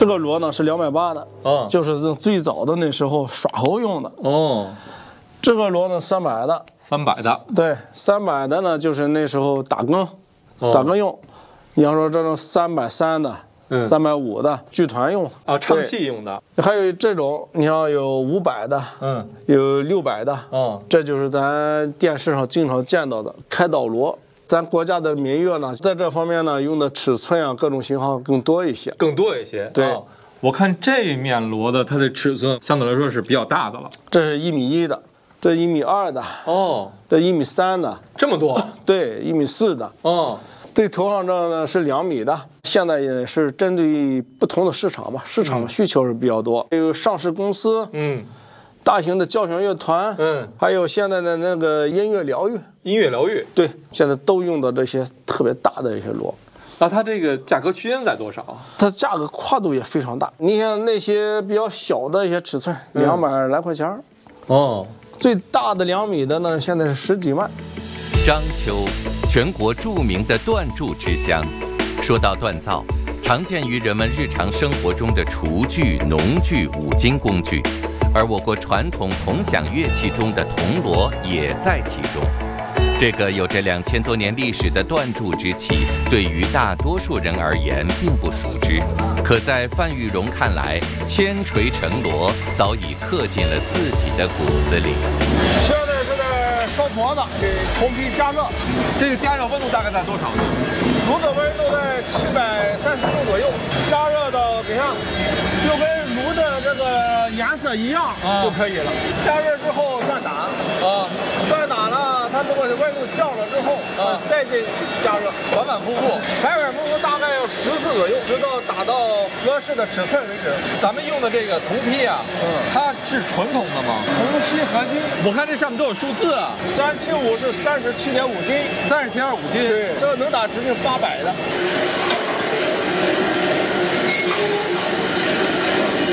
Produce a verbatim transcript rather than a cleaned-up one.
这个螺呢是两百八的， 哦， 就是最早的那时候耍猴用的。 哦， 这个螺呢三百的， 三百的， 对，三百的呢就是那时候打更，打更用。你要说这种三百三的。三百五的剧团用啊，唱戏用的， 还有这种，你像有五百的， 嗯， 有六百的， 嗯， 这就是咱电视上经常见到的开导螺。咱国家的民乐呢，在这方面呢，用的尺寸啊，各种型号更多一些， 更多一些。 对， 哦、我看这面螺的，它的尺寸相对来说是比较大的了。 这是一米一的，这一米二的， 哦， 这一米三的， 这么多？ 对，一米四的， 哦。 最头上这呢是两米的，现在也是针对不同的市场吧，市场需求是比较多，还有上市公司， 嗯， 大型的交响乐团， 嗯， 还有现在的那个音乐疗愈， 音乐疗愈， 对，现在都用的这些特别大的一些螺。 那它这个价格区间在多少？ 它价格跨度也非常大，你像那些比较小的一些尺寸，两百来块钱， 哦， 最大的两米的呢，现在是十几万。 章丘，全国著名的锻铸之乡。说到锻造，常见于人们日常生活中的厨具、农具、五金工具，而我国传统铜响乐器中的铜锣也在其中。这个有着两千多年历史的锻铸之器，对于大多数人而言并不熟知，可在范玉荣看来，千锤成螺早已刻进了自己的骨子里。 现在是在烧婆子，给铜坯加热。 这个加热温度大概在多少度？ 炉子温度在七百三十度左右，加热到怎样，就跟炉的这个颜色一样、啊、就可以了。加热之后转打，啊，转打了，它如果是温度降了之后，啊，再进去加热， 反反复复， 反反复复大概要十次左右，直到打到合适的尺寸为止。 咱们用的这个铜坯啊，嗯，它是纯铜的吗？ 铜锡合金。 我看这上面都有数字啊， 三七五是三十七点五斤， 三十七点五斤， 对，这个能打直径八百的。